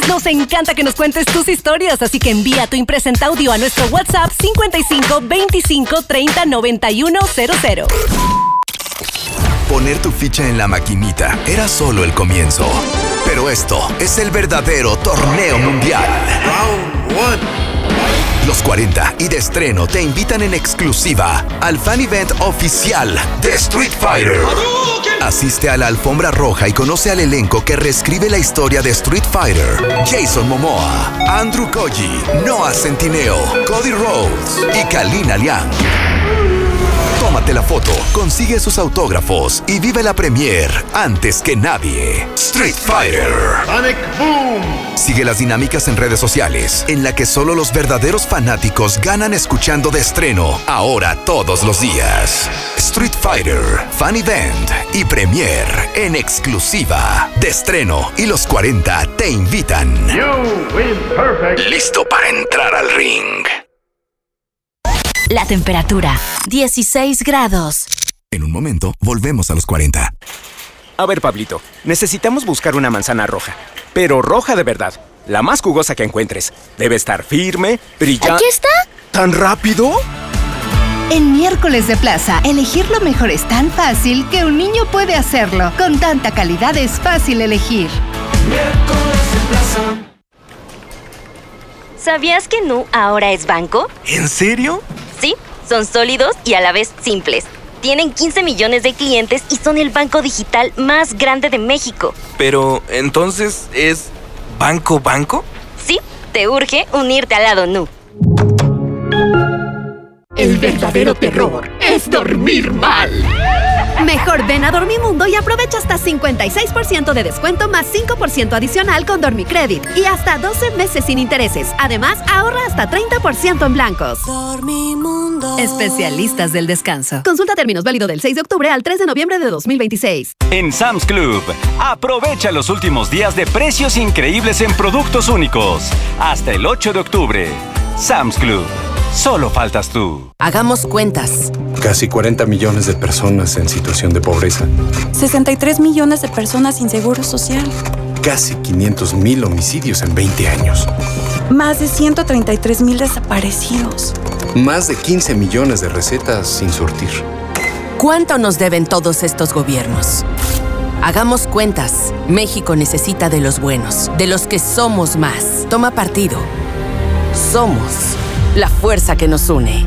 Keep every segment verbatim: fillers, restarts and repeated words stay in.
Nos encanta que nos cuentes tus historias, así que envía tu impresenta audio a nuestro WhatsApp cincuenta y cinco veinticinco treinta noventa y uno cero cero. Poner tu ficha en la maquinita era solo el comienzo. Pero esto es el verdadero torneo mundial. Round one. Los cuarenta y de estreno te invitan en exclusiva al fan event oficial de Street Fighter. Asiste a la alfombra roja y conoce al elenco que reescribe la historia de Street Fighter. Jason Momoa, Andrew Koji, Noah Centineo, Cody Rhodes y Kalina Liang. Tómate la foto, consigue sus autógrafos y vive la premiere antes que nadie. Street Fighter. Sonic Boom. Sigue las dinámicas en redes sociales, en la que solo los verdaderos fanáticos ganan escuchando de estreno, ahora todos los días. Street Fighter, Fan Event y premiere en exclusiva. De estreno y los cuarenta te invitan. You win perfect. Listo para entrar al ring. La temperatura, dieciséis grados. En un momento, volvemos a los cuarenta. A ver, Pablito, necesitamos buscar una manzana roja. Pero roja de verdad. La más jugosa que encuentres. Debe estar firme, brillante. ¿Aquí está? ¿Tan rápido? En Miércoles de Plaza, elegir lo mejor es tan fácil que un niño puede hacerlo. Con tanta calidad es fácil elegir. Miércoles de Plaza. ¿Sabías que Nu ahora es banco? ¿En serio? Sí, son sólidos y a la vez simples. Tienen quince millones de clientes y son el banco digital más grande de México. Pero, ¿entonces es banco banco? Sí, te urge unirte al lado Nu. El verdadero terror es dormir mal. Mejor ven a Dormimundo y aprovecha hasta cincuenta y seis por ciento de descuento más cinco por ciento adicional con Dormicredit y hasta doce meses sin intereses. Además, ahorra hasta treinta por ciento en blancos. Dormimundo. Especialistas del descanso. Consulta términos, válido del seis de octubre al tres de noviembre de dos mil veintiséis. En Sam's Club, aprovecha los últimos días de precios increíbles en productos únicos. Hasta el ocho de octubre. Sam's Club. Solo faltas tú. Hagamos cuentas. Casi cuarenta millones de personas en situación de pobreza. sesenta y tres millones de personas sin seguro social. Casi quinientos mil homicidios en veinte años. Más de ciento treinta y tres mil desaparecidos. Más de quince millones de recetas sin surtir. ¿Cuánto nos deben todos estos gobiernos? Hagamos cuentas. México necesita de los buenos, de los que somos más. Toma partido. Somos la fuerza que nos une.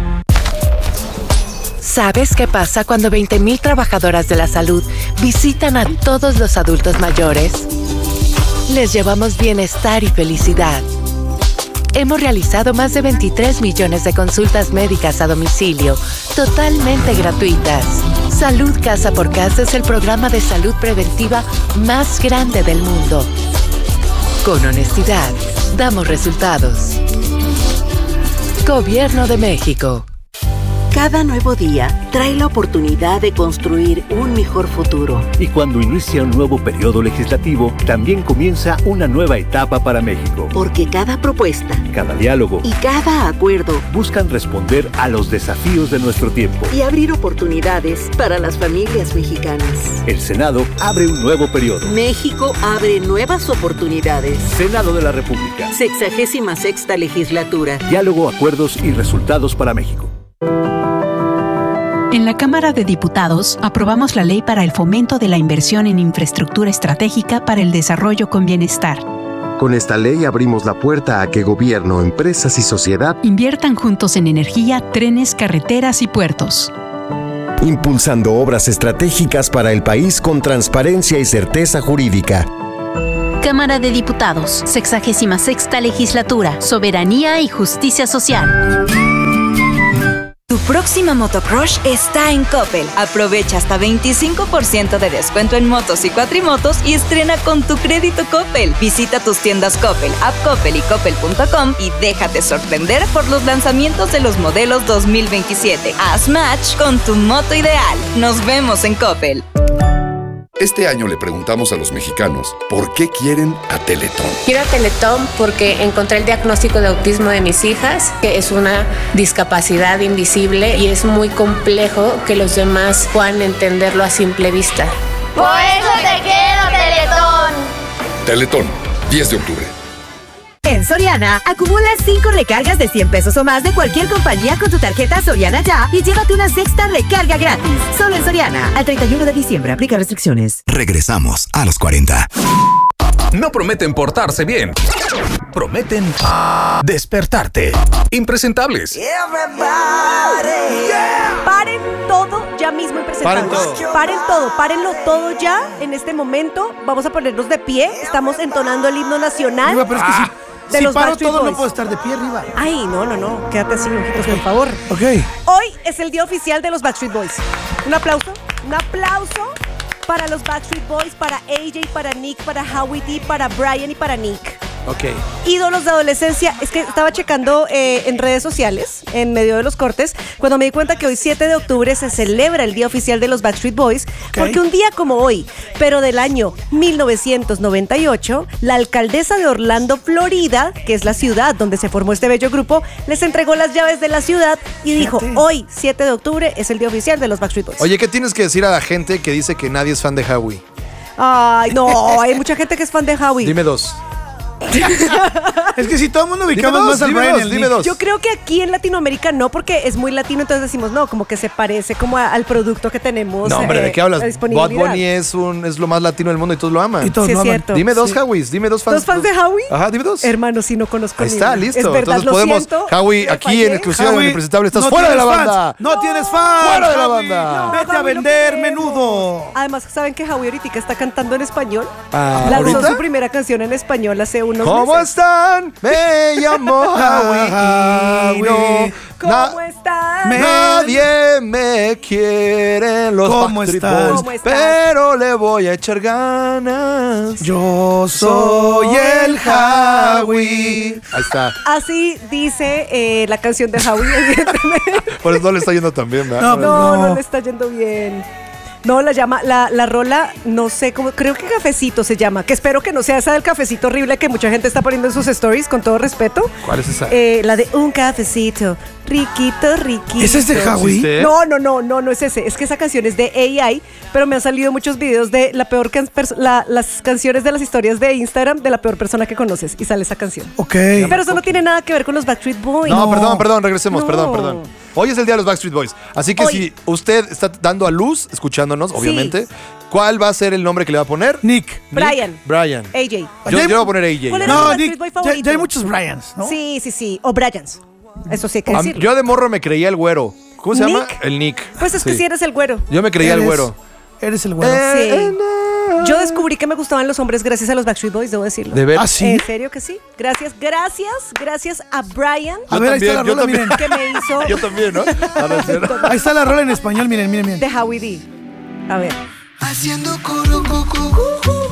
¿Sabes qué pasa cuando veinte mil trabajadoras de la salud visitan a todos los adultos mayores? Les llevamos bienestar y felicidad. Hemos realizado más de veintitrés millones de consultas médicas a domicilio, totalmente gratuitas. Salud Casa por Casa es el programa de salud preventiva más grande del mundo. Con honestidad, damos resultados. Gobierno de México. Cada nuevo día trae la oportunidad de construir un mejor futuro. Y cuando inicia un nuevo periodo legislativo, también comienza una nueva etapa para México. Porque cada propuesta, cada diálogo y cada acuerdo buscan responder a los desafíos de nuestro tiempo y abrir oportunidades para las familias mexicanas. El Senado abre un nuevo periodo. México abre nuevas oportunidades. Senado de la República. Sexagésima sexta legislatura. Diálogo, acuerdos y resultados para México. En la Cámara de Diputados aprobamos la Ley para el Fomento de la Inversión en Infraestructura Estratégica para el Desarrollo con Bienestar. Con esta ley abrimos la puerta a que gobierno, empresas y sociedad inviertan juntos en energía, trenes, carreteras y puertos. Impulsando obras estratégicas para el país con transparencia y certeza jurídica. Cámara de Diputados, sexagésima sexta legislatura, Soberanía y Justicia Social. Tu próxima motocrush está en Coppel. Aprovecha hasta veinticinco por ciento de descuento en motos y cuatrimotos y estrena con tu crédito Coppel. Visita tus tiendas Coppel, App Coppel y Coppel punto com y déjate sorprender por los lanzamientos de los modelos dos mil veintisiete. Haz match con tu moto ideal. Nos vemos en Coppel. Este año le preguntamos a los mexicanos por qué quieren a Teletón. Quiero a Teletón porque encontré el diagnóstico de autismo de mis hijas, que es una discapacidad invisible y es muy complejo que los demás puedan entenderlo a simple vista. Por eso te quiero, Teletón. Teletón, diez de octubre. En Soriana, acumula cinco recargas de cien pesos o más de cualquier compañía con tu tarjeta Soriana Ya y llévate una sexta recarga gratis. Solo en Soriana. Al treinta y uno de diciembre. Aplica restricciones. Regresamos a los cuarenta. No prometen portarse bien. Prometen despertarte. Impresentables. Paren todo ya mismo, impresentables. Paren todo. Paren todo, párenlo todo ya en este momento. Vamos a ponernos de pie. Estamos entonando el himno nacional. Riva, pero es que ah, si, de si los paro Backstreet todo Boys. no puedo estar de pie, Riva. Ay, no, no, no. Quédate así, ojitos, okay. por favor. Ok. Hoy es el día oficial de los Backstreet Boys. Un aplauso. Un aplauso para los Backstreet Boys, para A J, para Nick, para Howie D, para Brian y para Nick. Ok. Ídolos de adolescencia. Es que estaba checando eh, en redes sociales, en medio de los cortes, cuando me di cuenta que hoy siete de octubre se celebra el día oficial de los Backstreet Boys, okay. porque un día como hoy, pero del año mil novecientos noventa y ocho, la alcaldesa de Orlando, Florida, que es la ciudad donde se formó este bello grupo, les entregó las llaves de la ciudad y dijo, Fíjate. hoy, siete de octubre, es el día oficial de los Backstreet Boys. Oye, ¿qué tienes que decir a la gente que dice que nadie es fan de Howie? Ay, no, hay mucha gente que es fan de Howie. Dime dos. Es que si todo el mundo ubicamos más al Brian, dos, dime dos. Yo creo que aquí en Latinoamérica no, porque es muy latino, entonces decimos no, como que se parece como a, al producto que tenemos. No, hombre, eh, ¿de qué hablas? Bad Bunny es, un, es lo más latino del mundo y todos lo aman. Y todos sí, lo es aman. cierto. Dime dos sí. Howies, dime dos fans. ¿Dos fans de Howie? Ajá, dime dos. Hermano, si no conozco Ahí está, listo. Es verdad, entonces podemos, siento, Howie, aquí fallé. en exclusiva Howie, en Impresentable, estás no fuera de la fans, banda. No tienes fans. Fuera de la Howie, banda. No, Vete Howie, a vender menudo. Además, ¿saben que Howie ahorita está cantando en español? Ah, Lanzó ¿ahorita? su primera canción en español hace unos ¿Cómo meses. están? Me llamo Howie. No, ¿Cómo están? Nadie me quiere los ¿Cómo Backstreet estás? Boys, ¿Cómo estás? pero le voy a echar ganas. Yo soy el Howie. Ahí está. Así dice eh, la canción de Howie, evidentemente. Por eso no le está yendo tan bien, ¿verdad? No, No, no. no le está yendo bien. No, la llama, la, la rola, no sé cómo, creo que Cafecito se llama, que espero que no sea esa del cafecito horrible que mucha gente está poniendo en sus stories, con todo respeto. ¿Cuál es esa? Eh, la de Un Cafecito, riquito, riquito. ¿Ese es de Howie? ¿Sí? No, no, no, no, no es ese. Es que esa canción es de A I, pero me han salido muchos videos de la peor can la, las canciones de las historias de Instagram de la peor persona que conoces y sale esa canción. Ok. Pero eso no tiene nada que ver con los Backstreet Boys. No, no. perdón, perdón, regresemos, No. perdón, perdón. Hoy es el día de los Backstreet Boys, así que Hoy. si usted está dando a luz, escuchándonos, Sí. obviamente, ¿cuál va a ser el nombre que le va a poner? Nick. Nick. Brian. Brian. A J. Yo, yo le voy a poner A J. ¿Cuál era No, tu Nick, Backstreet Boy ya, favorito? ya hay muchos Bryans, ¿no? Sí, sí, sí. O Bryans. Eso sí hay que A- decirlo. Yo de morro me creía el güero. ¿Cómo se ¿Nick? llama? El Nick. Pues es que Sí. si eres el güero. Yo me creía el Eres- güero. Eres el güero. Sí. Yo descubrí que me gustaban los hombres gracias a los Backstreet Boys, debo decirlo. ¿De ver? ¿Ah, sí? En serio que sí. Gracias, gracias, gracias a Brian. A ver, ahí está la yo rola, también. miren. Que me hizo Yo también, ¿no? A ver, ¿sí? Ahí está la rola en español, miren, miren, miren. de Howie D. A ver. Haciendo coro, cu, cu, cu,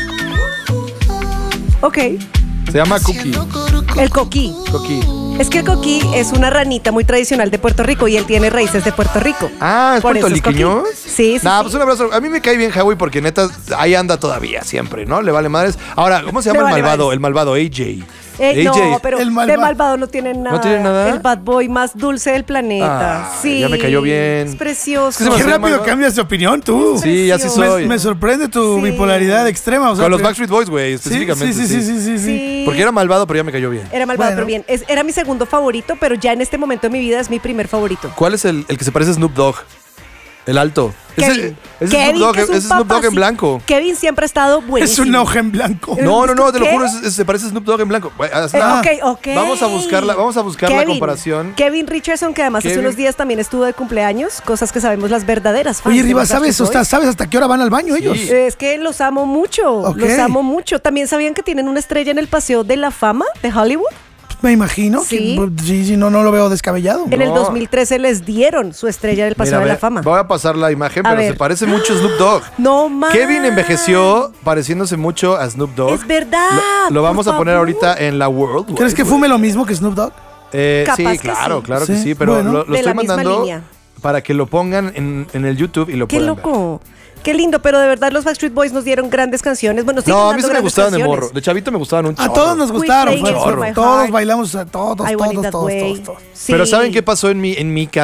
Ok. Se llama Cookie. El coquí. Cookie. Es que el coquí es una ranita muy tradicional de Puerto Rico y él tiene raíces de Puerto Rico. Ah, ¿es Por eso es puertorriqueño? coquí. Sí, sí, Nah, sí. pues un abrazo. A mí me cae bien Howie porque neta ahí anda todavía siempre, ¿no? Le vale madres. Ahora, ¿cómo se llama Le el vale malvado? madres. El malvado A J. Eh, A J. no, pero El de malva- malvado no tiene nada. ¿No tiene nada? El bad boy más dulce del planeta. Ay, sí. ya me cayó bien. Es precioso. Es que se me Qué hace rápido malvado. cambias de opinión tú. Sí, así Me, soy. me sorprende tu Sí. bipolaridad extrema. O sea, Con los que- Backstreet Boys, güey, Sí, específicamente. sí, sí, sí, sí, sí, sí. Sí. Porque era malvado, pero ya me cayó bien. Era malvado, Bueno. pero bien. Es- era mi segundo favorito, pero ya en este momento de mi vida es mi primer favorito. ¿Cuál es el, el que se parece a Snoop Dogg? El alto. Kevin. Ese, ese Kevin, es Snoop Dogg, que es un ese es Snoop Dogg en papacito. blanco. Kevin siempre ha estado Es buenísimo. un hoja en blanco. No, no, no, te lo ¿Qué? juro, es- es- se parece a Snoop Dogg en blanco. Bueno, Eh, Ah. ok, ok. Vamos a buscarla, vamos a buscar la Kevin. comparación. Kevin Richardson, que además hace Kevin. unos días también estuvo de cumpleaños, cosas que sabemos las verdaderas fans Oye, de Riva, los ¿sabes, Backstreet o sea, ¿sabes hasta qué hora van al baño ellos? Boys. Es que los amo mucho, Ok. los amo mucho. También sabían que tienen una estrella en el Paseo de la Fama de Hollywood. Me imagino. Sí. Que, sí, sí, no, no lo veo descabellado. En el No. dos mil trece les dieron su estrella del Paseo Mira, de ve, la Fama. Voy a pasar la imagen, A pero ver. se parece mucho a Snoop Dogg. No más. Kevin envejeció pareciéndose mucho a Snoop Dogg. Es verdad. Lo, lo vamos por a poner favor. ahorita en la World. ¿Crees que fume lo mismo que Snoop Dogg? Eh, Capaz sí, que claro, sí. claro que Sí, sí, pero bueno. lo, lo De estoy la misma mandando línea. para que lo pongan en, en el YouTube y lo Qué puedan ver. loco. Qué lindo, pero de verdad los Backstreet Boys nos dieron grandes canciones. Bueno, siguen No, a mí dando sí me grandes gustaban de canciones. morro. De chavito me gustaban un A chorro. todos nos Quit gustaron. Playing fue- Games with My todos Heart. bailamos, a todos, I todos, Want It todos, That todos, Way. todos, todos. Sí. Pero ¿saben qué pasó en mi, en mi caso?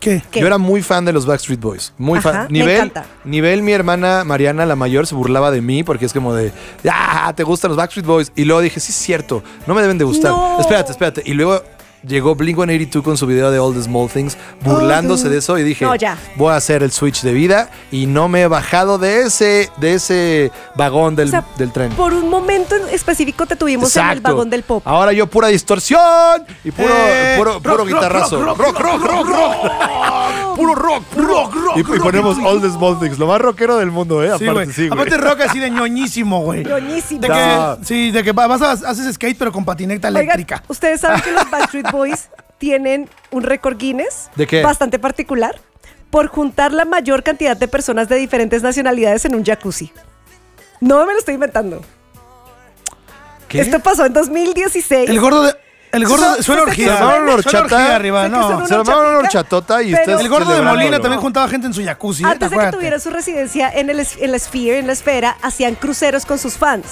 ¿Qué? ¿Qué? Yo era muy fan de los Backstreet Boys. Muy Ajá, fan. me Nivel, encanta. nivel, mi hermana Mariana, la mayor, se burlaba de mí porque es como de, ah, te gustan los Backstreet Boys. Y luego dije, sí, es cierto, no me deben de gustar. No. Espérate, espérate. Y luego llegó Blink ciento ochenta y dos con su video de All the Small Things, burlándose Oh, de eso. Y dije, no, ya. voy a hacer el switch de vida. Y no me he bajado de ese, de ese vagón del, O sea, del tren. Por un momento en específico te tuvimos en el Exacto. vagón del pop. Ahora yo pura distorsión y puro, Eh, puro, rock, puro rock, guitarrazo. rock, Rock, rock, rock, rock, rock. Puro rock, rock, rock. Y, y ponemos All the Small Things, lo más rockero del mundo, ¿eh? Sí, Aparte, güey. sí, güey. Aparte rock así de ñoñísimo, güey. Ñoñísimo. De No. que, sí, de que vas a, haces skate pero con patineta Oigan, eléctrica. ustedes saben que los Backstreet Boys tienen un récord Guinness ¿De qué? bastante particular por juntar la mayor cantidad de personas de diferentes nacionalidades en un jacuzzi. No me lo estoy inventando. ¿Qué? Esto pasó en dos mil dieciséis. El gordo de... El gordo Eso- de, suena eso- orgía. Se armaron una Suena horchata. orgía arriba, Sé que no. son Se armaron una horchatota y Pero- ustedes El gordo de celebrándolo. Molina también juntaba gente en su jacuzzi. ¿eh? Antes de que Acuérdate. tuviera su residencia en, el, es- en la Sphere, en la esfera, hacían cruceros con sus fans.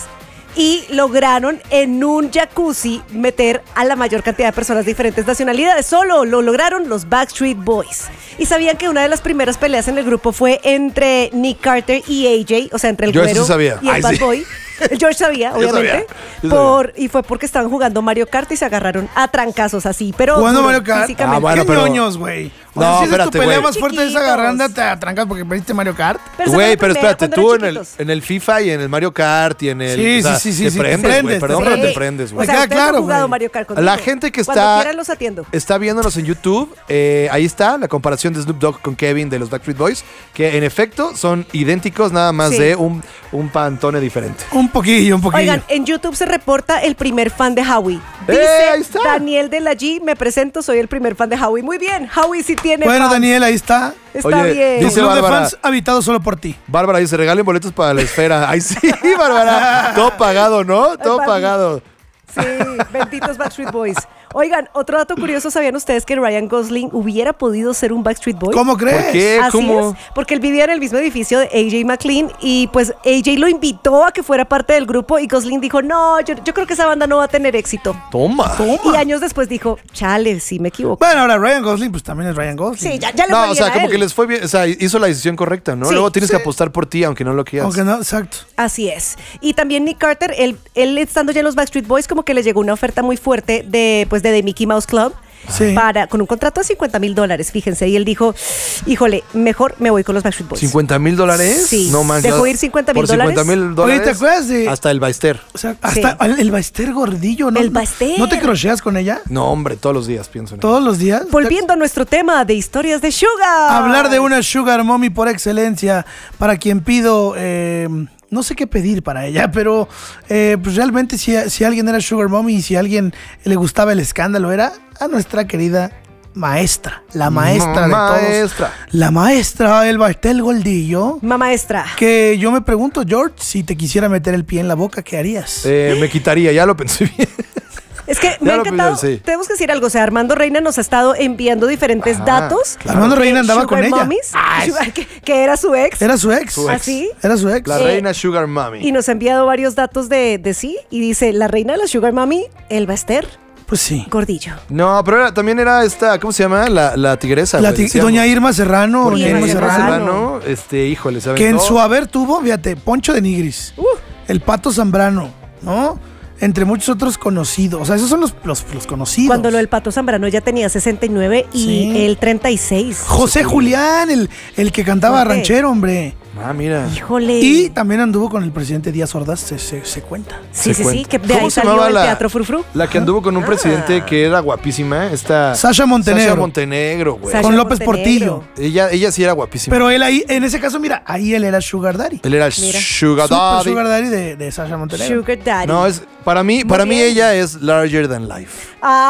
Y lograron en un jacuzzi meter a la mayor cantidad de personas de diferentes nacionalidades. Solo lo lograron los Backstreet Boys. Y sabían que una de las primeras peleas en el grupo fue entre Nick Carter y A J, o sea, entre el Yo eso güero sí sabía. y el Ay, Bad sí. Boy. El George sabía, Yo obviamente. sabía, yo sabía. Por, y fue porque estaban jugando Mario Kart y se agarraron a trancazos así. Pero Jugando duro, Mario Kart. físicamente. Ah, bueno, Qué pero- ñoños, güey. O No, sea, si esa es espérate, tu pelea güey. más fuerte de esa Chiquitos. agarranda, te atrancas porque perdiste Mario Kart. Pero esa fue Güey, la pero primera, espérate, cuando tú eran en el, chiquitos. en el FIFA y en el Mario Kart y en el... Sí, o sea, sí, sí, sí, Te sí, te prendes, güey, prendes, perdón, te pero te prendes. prendes, O güey. Me sea, queda ustedes han claro, jugado güey. Mario Kart conmigo. La gente que Cuando está, quieran los atiendo. está viéndonos en YouTube, eh, ahí está la comparación de Snoop Dogg con Kevin de los Backstreet Boys, que en efecto son idénticos, nada más Sí. de un, un pantone diferente. Un poquillo, un poquillo. Oigan, en YouTube se reporta el primer fan de Howie. ¡Eh, Dice ahí está! Daniel de la G, me presento, soy el primer fan de Howie. Muy bien, Howie sí tiene Bueno, fans. Daniel, ahí está. Está Oye, bien. Tu dice club de Bárbara. fans habitado solo por ti. Bárbara dice, regalen boletos para la esfera. Ay, sí, Bárbara. Todo pagado, ¿no? Todo Barbie. pagado. Sí, benditos Backstreet Boys. Oigan, otro dato curioso, ¿sabían ustedes que Ryan Gosling hubiera podido ser un Backstreet Boy? ¿Cómo crees? ¿Por qué? Así ¿Cómo? es, porque él vivía en el mismo edificio de A J McLean y pues A J lo invitó a que fuera parte del grupo y Gosling dijo, no, yo, yo creo que esa banda no va a tener éxito. Toma. Y años después dijo, chale, sí me equivoco. Bueno, ahora Ryan Gosling, pues también es Ryan Gosling. Sí, ya, ya le No, fue o bien sea, a como él. que les fue bien, o sea, hizo la decisión correcta, ¿no? Sí, Luego tienes sí. que apostar por ti, aunque no lo quieras. Aunque no, exacto. Así es. Y también Nick Carter, él, él estando ya en los Backstreet Boys, como que le llegó una oferta muy fuerte de, pues, de The Mickey Mouse Club. Sí. Para, con un contrato de cincuenta mil dólares, fíjense. Y él dijo, híjole, mejor me voy con los Backstreet Boys. ¿cincuenta mil dólares? Sí. No más. Dejó ya- ir cincuenta mil Por cincuenta dólares. mil dólares. Oye, ¿te acuerdas de- Hasta el Baester. O sea, hasta el, el Baester gordillo, ¿no? El Baester. ¿No te crocheas con ella? No, hombre, todos los días pienso en eso. ¿Todos los días? Volviendo a nuestro tema de historias de Sugar. Hablar de una Sugar Mommy por excelencia, para quien pido, eh, no sé qué pedir para ella, pero eh, pues realmente si, si alguien era Sugar Mommy y si a alguien le gustaba el escándalo, era a nuestra querida maestra, la maestra de todos. Maestra. La maestra, el Bastel Goldillo. Ma maestra. Que yo me pregunto, George, si te quisiera meter el pie en la boca, ¿qué harías? Eh, me quitaría, ya lo pensé bien. Es que me Ya ha lo encantado. pensé, sí. Tenemos que decir algo. O sea, Armando Reina nos ha estado enviando diferentes Ajá, datos. claro. Armando Reina de andaba Sugar con ella. Mommies, Sugar- que, que era su ex. Era su ex. Su ex. ¿Así? Era su ex. La Eh, reina Sugar Mommy. Y nos ha enviado varios datos de, de sí. Y dice, la reina de la Sugar Mommy, el Baester, Pues sí. gordillo. No, pero era- también era esta, ¿cómo se llama? La, la tigresa. La güey, ti- decíamos. Doña Irma Serrano. Porque Doña Irma Irma Serrano. Serrano. este, híjole, ¿saben? Que en su haber tuvo, fíjate, Poncho de Nigris, Uh. el Pato Zambrano, ¿no? Entre muchos otros conocidos. O sea, esos son los, los, los conocidos. Cuando lo del Pato Zambrano ella tenía sesenta y nueve y Sí. él treinta y seis. José Julián, el, el que cantaba Jorge. ranchero, hombre. Ah, mira. Híjole. Y también anduvo con el presidente Díaz Ordaz, se, se, se cuenta. sí, Se sí, sí, cuenta. que de ¿Cómo ahí se salió llamaba el la- Teatro Frufru. La que anduvo con un presidente que era guapísima, esta... Sasha Montenegro. Sasha Montenegro, güey. Sasha Con López Montenegro. Portillo. Ella, ella sí era guapísima. Pero él ahí, en ese caso, mira, ahí él era Sugar Daddy. Él era Mira. Sugar Super Daddy. Sugar Daddy de, de Sasha Montenegro. Sugar Daddy. No, es... Para mí, Muy para mí bien. ella es larger than life.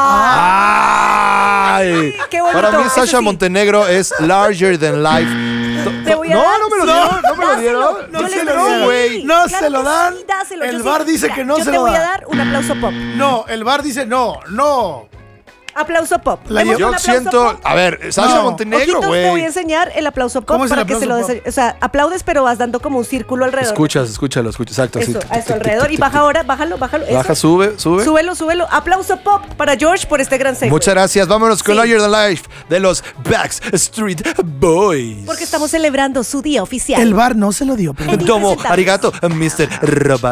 Ah, ¡Ay! qué bonito, Para mí eso Sasha sí. Montenegro es larger than life. Te voy a no, dar- no me lo sí, dieron, no me lo dáselo. dieron. Yo No les se doy. lo dan, güey. No Claro se lo que dan. sí, dáselo. El Yo bar sí- dice mira, que no yo se te lo voy a da. dar un aplauso pop. No, el bar dice no, no. Aplauso pop. La Demos yo un aplauso siento, pop. a ver, Sasha No. Montenegro, Ojitos, te voy a güey. enseñar el aplauso pop ¿Cómo es el para que se lo aplauso des. O sea, aplaudes, pero vas dando como un círculo alrededor. Escuchas, escúchalo, escuchas, exacto. Eso, así. a eso alrededor. Y baja ahora, bájalo, bájalo. eso. Baja, sube, sube. Súbelo, súbelo. Aplauso pop para George por este gran segmento. Muchas gracias. Vámonos con Sí. Larger Than Life de los Backstreet Boys. Porque estamos celebrando su día oficial. El bar no se lo dio, pero. Domo, arigato, mister Robot.